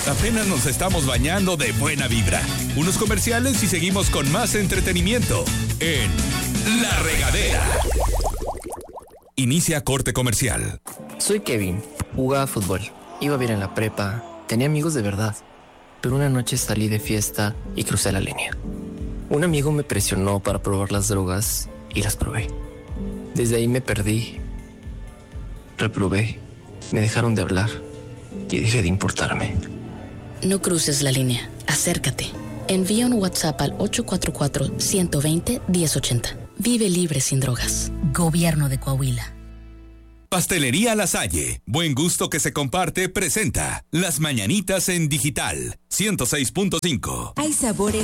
Apenas nos estamos bañando de buena vibra. Unos comerciales y seguimos con más entretenimiento en La Regadera. Inicia corte comercial. Soy Kevin, jugaba fútbol, iba bien en la prepa, tenía amigos de verdad, pero una noche salí de fiesta y crucé la línea. Un amigo me presionó para probar las drogas y las probé. Desde ahí me perdí, reprobé, me dejaron de hablar y dejé de importarme. No cruces la línea, acércate. Envía un WhatsApp al 844-120-1080. Vive libre sin drogas. Gobierno de Coahuila. Pastelería La Salle, buen gusto que se comparte, presenta Las Mañanitas en Digital 106.5. Hay sabores